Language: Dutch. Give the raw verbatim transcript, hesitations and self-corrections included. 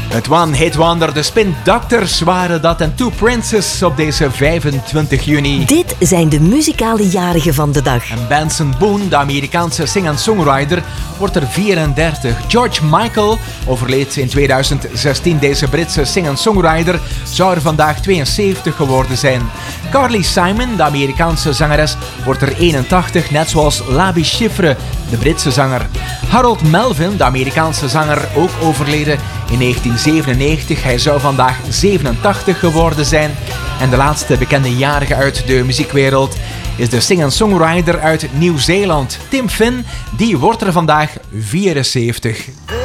Het One Hit Wonder, de Spin Doctors waren dat en Two Princes op deze vijfentwintig juni. Dit zijn de muzikale jarigen van de dag. En Benson Boone, de Amerikaanse singer-songwriter, wordt er vierendertig. George Michael overleed in tweeduizend zestien. Deze Britse singer-songwriter zou er vandaag tweeënzeventig geworden zijn. Carly Simon, de Amerikaanse zangeres, wordt er eenentachtig, net zoals Labi Schifre, de Britse zanger. Harold Melvin, de Amerikaanse zanger, ook overleden in negentien zevenennegentig. Hij zou vandaag zevenentachtig geworden zijn. En de laatste bekende jarige uit de muziekwereld is de singer-songwriter uit Nieuw-Zeeland, Tim Finn. Die wordt er vandaag vierenzeventig.